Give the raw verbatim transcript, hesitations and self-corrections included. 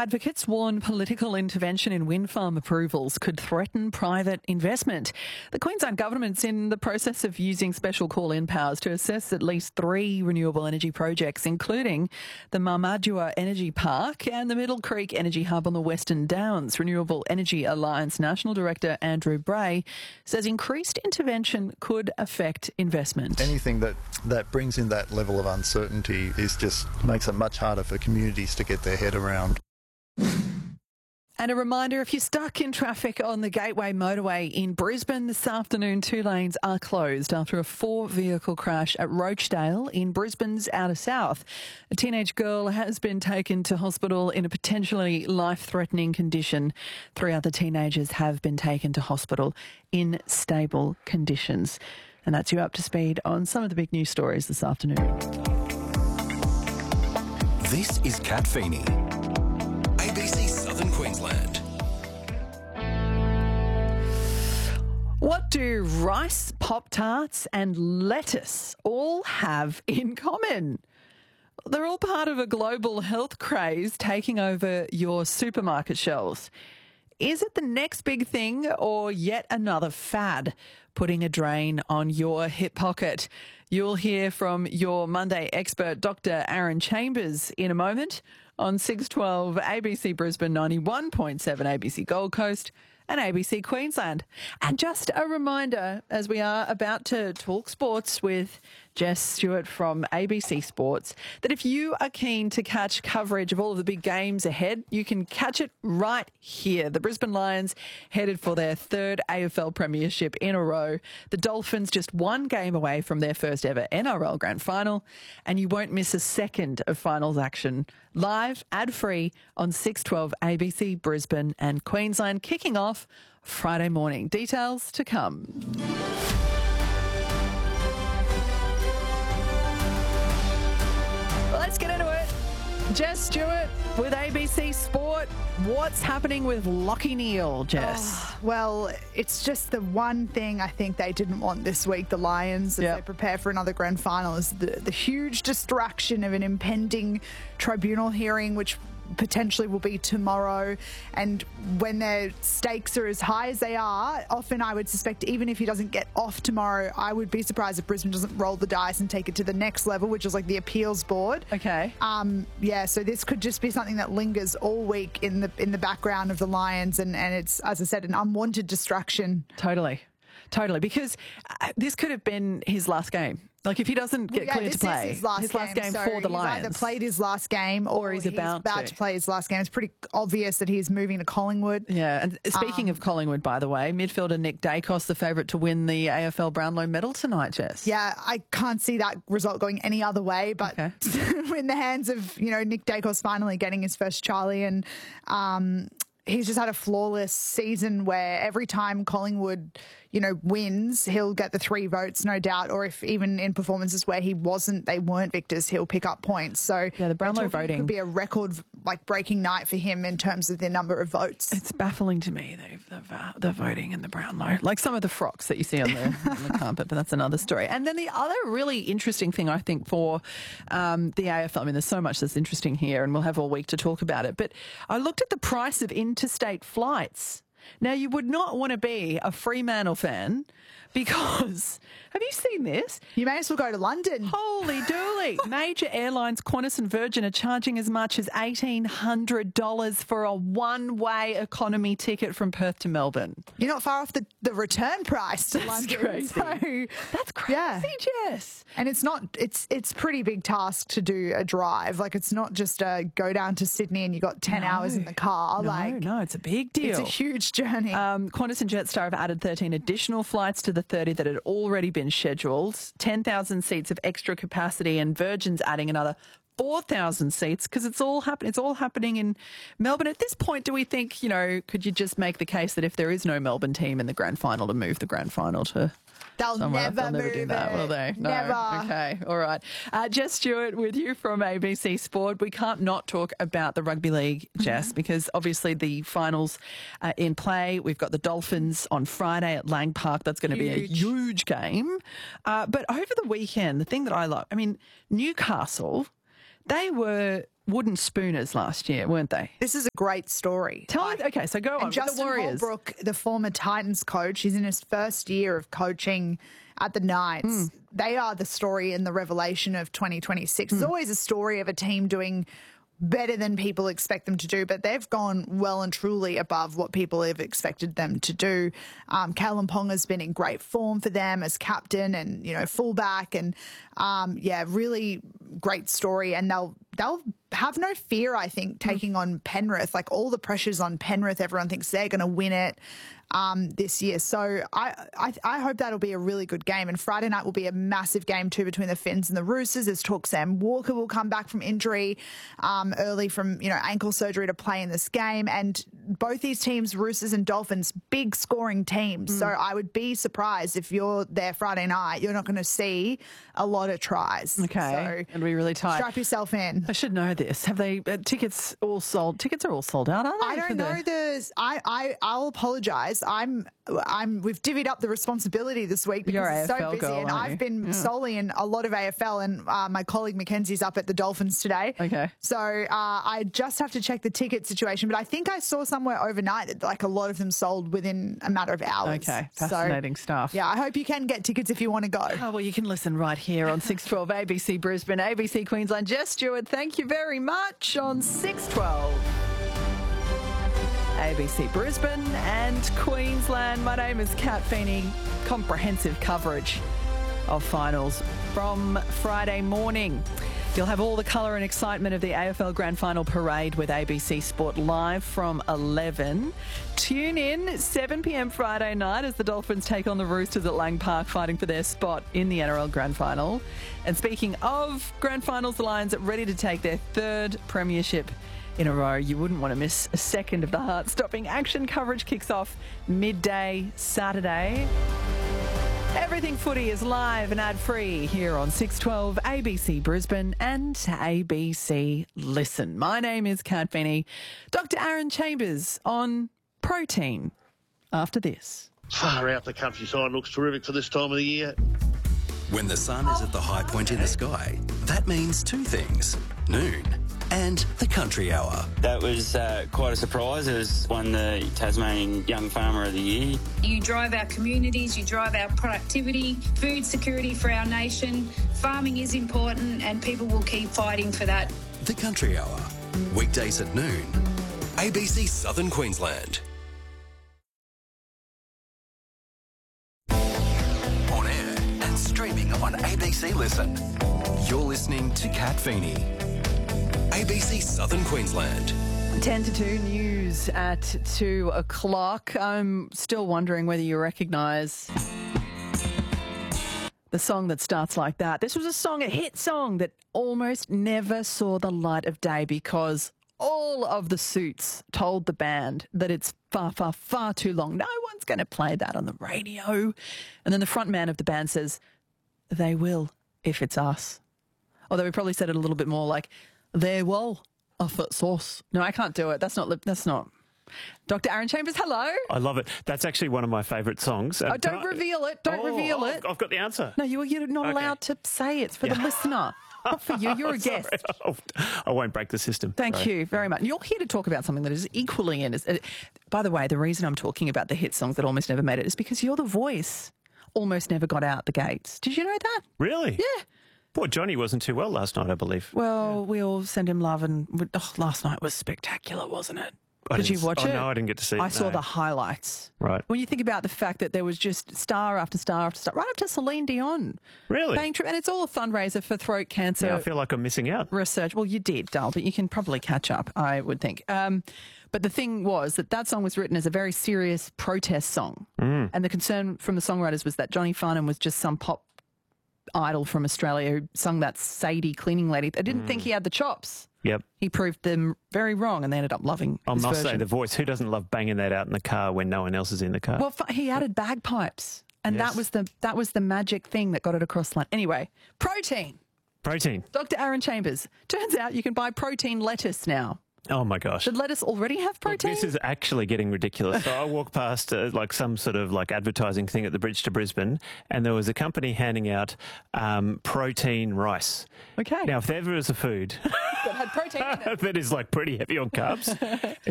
advocates warn political intervention in wind farm approvals could threaten private investment. The Queensland government's in the process of using special call-in powers to assess at least three renewable energy projects, including the Marmadua Energy Park and the Middle Creek Energy Hub on the Western Downs. Renewable Energy Alliance National Director Andrew Bray says increased intervention could affect investment. Anything that, that brings in that level of uncertainty is just makes it much harder for communities to get their head around. And a reminder, if you're stuck in traffic on the Gateway Motorway in Brisbane this afternoon, two lanes are closed after a four-vehicle crash at Rochdale in Brisbane's outer south. A teenage girl has been taken to hospital in a potentially life-threatening condition. Three other teenagers have been taken to hospital in stable conditions. And that's you up to speed on some of the big news stories this afternoon. This is Kat Feeney, A B C Southern Queensland. What do rice, Pop-Tarts and lettuce all have in common? They're all part of a global health craze taking over your supermarket shelves. Is it the next big thing or yet another fad putting a drain on your hip pocket? You'll hear from your Monday expert, Doctor Aaron Chambers, in a moment on six twelve A B C Brisbane, ninety-one point seven A B C Gold Coast and A B C Queensland. And just a reminder, as we are about to talk sports with Jess Stewart from A B C Sports, that if you are keen to catch coverage of all of the big games ahead, you can catch it right here. The Brisbane Lions headed for their third A F L premiership in a row. The Dolphins just one game away from their first ever N R L grand final, and you won't miss a second of finals action. Live, ad-free on six twelve A B C Brisbane and Queensland, kicking off Friday morning. Details to come. Let's get into it. Jess Stewart with A B C Sport. What's happening with Lachie Neale, Jess? Oh, well, it's just the one thing I think they didn't want this week, the Lions, as yep. they prepare for another grand final, is the, the huge distraction of an impending tribunal hearing, which potentially will be tomorrow. And when their stakes are as high as they are, often I would suspect even if he doesn't get off tomorrow, I would be surprised if Brisbane doesn't roll the dice and take it to the next level, which is like the appeals board. Okay. Um, yeah, so this could just be something that lingers all week in the in the background of the Lions, and, and it's, as I said, an unwanted distraction. Totally. Totally. Because uh, this could have been his last game. Like, if he doesn't get yeah, cleared to play, his last his game, last game so for the he's Lions. either played his last game or, Or he's he's about about to. to play his last game. It's pretty obvious that he's moving to Collingwood. Yeah, and speaking Um, of Collingwood, by the way, midfielder Nick Dacos, the favourite to win the A F L Brownlow medal tonight, Jess. Yeah, I can't see that result going any other way, but Okay. in the hands of, you know, Nick Dacos finally getting his first Charlie, and um, he's just had a flawless season where every time Collingwood, you know, wins, he'll get the three votes, no doubt. Or if even in performances where he wasn't, they weren't victors, he'll pick up points. So Yeah, the Brownlow voting could be a record, like, breaking night for him in terms of the number of votes. It's baffling to me, the, the, the voting in the Brownlow. Like some of the frocks that you see on the, on the carpet, but that's another story. And then the other really interesting thing, I think, for um, the A F L, I mean, there's so much that's interesting here, and we'll have all week to talk about it, but I looked at the price of interstate flights. Now, you would not want to be a Fremantle fan because, have you seen this? You may as well go to London. Holy dooly. Major airlines, Qantas and Virgin, are charging as much as eighteen hundred dollars for a one-way economy ticket from Perth to Melbourne. You're not far off the, the return price to That's London. crazy. So, That's crazy, yeah. Jess. And it's not, it's it's pretty big task to do a drive. Like, it's not just a go down to Sydney and you got ten No. hours in the car. No, like, no, it's a big deal. it's a huge journey. Um, Qantas and Jetstar have added thirteen additional flights to the thirty that had already been scheduled, ten thousand seats of extra capacity, and Virgin's adding another four thousand seats because it's all happen- It's all happening in Melbourne. At this point, do we think, you know, could you just make the case that if there is no Melbourne team in the grand final, to move the grand final to They'll somewhere else? never They'll never move do that, it. will they? No. Never. Okay, all right. Uh, Jess Stewart with you from A B C Sport. We can't not talk about the rugby league, Jess, Mm-hmm. because obviously the finals are in play. We've got the Dolphins on Friday at Lang Park. That's going to be a Huge. huge game. Uh, but over the weekend, the thing that I love, I mean, Newcastle, they were wooden spooners last year, weren't they? This is a great story. Tell us. Okay, so go on. And with Justin the Warriors. Holbrook, the former Titans coach, he's in his first year of coaching at the Knights. Mm. They are the story and the revelation of twenty twenty-six. Mm. It's always a story of a team doing better than people expect them to do, but they've gone well and truly above what people have expected them to do. Um, Kalen Ponga's been in great form for them as captain and, you know, fullback, and um, yeah, really great story. And they'll they'll have no fear, I think, taking on Penrith. Like, all the pressure's on Penrith. Everyone thinks they're going to win it um, this year. So I, I I hope that'll be a really good game. And Friday night will be a massive game too between the Finns and the Roosters. There's talk Sam Walker will come back from injury um, early from, you know, ankle surgery to play in this game. And both these teams, Roosters and Dolphins, big scoring teams. Mm. So I would be surprised if you're there Friday night, you're not going to see a lot of tries. Okay, so it'll be really tight. Strap yourself in. I should know this. Have they uh, tickets all sold? Tickets are all sold out, aren't they? I don't for know the... the. I I I'll apologise. I'm I'm. We've divvied up the responsibility this week because You're it's so A F L busy, girl, and aren't I've you? been Yeah. solely in a lot of A F L, and uh, my colleague Mackenzie's up at the Dolphins today. Okay. So uh, I just have to check the ticket situation, but I think I saw somewhere overnight that like a lot of them sold within a matter of hours. Okay, So, fascinating stuff. yeah, I hope you can get tickets if you want to go. Oh, well, you can listen right here on six twelve A B C Brisbane, A B C Queensland. Jess Stewart, thank you very much on six twelve A B C Brisbane and Queensland. My name is Kat Feeney. Comprehensive coverage of finals from Friday morning. You'll have all the colour and excitement of the A F L Grand Final Parade with A B C Sport live from eleven. Tune in seven p m Friday night as the Dolphins take on the Roosters at Lang Park, fighting for their spot in the N R L Grand Final. And speaking of Grand Finals, the Lions are ready to take their third premiership in a row. You wouldn't want to miss a second of the heart-stopping action. Coverage kicks off midday Saturday. Everything footy is live and ad-free here on six twelve A B C Brisbane and A B C Listen. My name is Kat Feeney. Doctor Aaron Chambers on protein after this. Far out, the countryside looks terrific for this time of the year. When the sun is at the high point in the sky, that means two things: noon and the country hour. That was uh, quite a surprise. It was won the Tasmanian Young Farmer of the Year. You drive our communities, you drive our productivity, food security for our nation. Farming is important and people will keep fighting for that. The country hour, weekdays at noon. A B C Southern Queensland. On air and streaming on A B C Listen. You're listening to Kat Feeney. A B C Southern Queensland. ten to two news at two o'clock. I'm still wondering whether you recognise the song that starts like that. This was a song, a hit song that almost never saw the light of day because all of the suits told the band that it's far, far, far too long. No one's going to play that on the radio. And then the front man of the band says, they will if it's us. Although we probably said it a little bit more like, they will if it's us. No, I can't do it. That's not, that's not. Doctor Aaron Chambers, hello. I love it. That's actually one of my favourite songs. Uh, Oh, don't can I- reveal it. Don't Oh, reveal oh, it. I've got the answer. No, you, you're not Okay. allowed to say it. It's for the listener. Not for you. You're a guest. Sorry. I won't break the system. Thank Sorry. you very much. You're here to talk about something that is equally in. Uh, by the way, the reason I'm talking about the hit songs that almost never made it is because you're the voice almost never got out the gates. Did you know that? Really? Yeah. Poor Johnny wasn't too well last night, I believe. Well, we all send him love, and oh, last night was spectacular, wasn't it? I Did you didn't- watch oh, it? no, I didn't get to see it, I saw no. the highlights. Right. When you think about the fact that there was just star after star after star, right up to Celine Dion. Really? Paying tri- and it's all a fundraiser for throat cancer Yeah, I feel like I'm missing out. research. Well, you did, Dal, but you can probably catch up, I would think. Um, but the thing was that that song was written as a very serious protest song. Mm. And the concern from the songwriters was that Johnny Farnham was just some pop idol from Australia who sung that Sadie cleaning lady. They didn't think he had the chops. Yep. He proved them very wrong, and they ended up loving I his must say, version. the voice. Who doesn't love banging that out in the car when no one else is in the car? Well, fu- he added bagpipes, and Yes. that was the that was the magic thing that got it across the line. Anyway, protein. Protein. Doctor Aaron Chambers. Turns out you can buy protein lettuce now. Oh, my gosh. Did lettuce already have Look, protein? this is actually getting ridiculous. So I walked past uh, like some sort of like advertising thing at the Bridge to Brisbane, and there was a company handing out um, protein rice. Okay. Now, if there ever is a food that had protein in it. that is like pretty heavy on carbs, it's